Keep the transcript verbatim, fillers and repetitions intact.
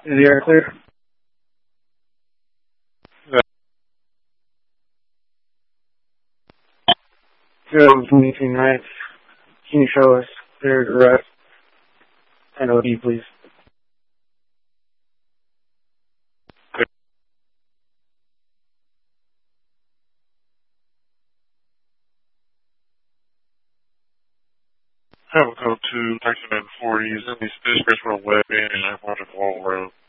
Is the air clear? Good, meeting, right? Can you show us their direct N O D, please? Have a code two, nineteen forty, is in the Space Race World Web and I want to call road.